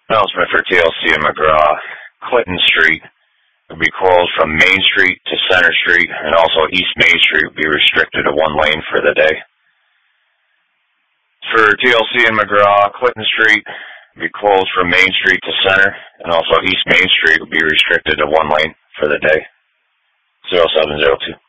Announcement for TLC and McGraw. Clinton Street will be closed from Main Street to Center Street, and also East Main Street will be restricted to one lane for the day. For TLC and McGraw, Clinton Street will be closed from Main Street to Center, and also East Main Street will be restricted to one lane for the day. 0702.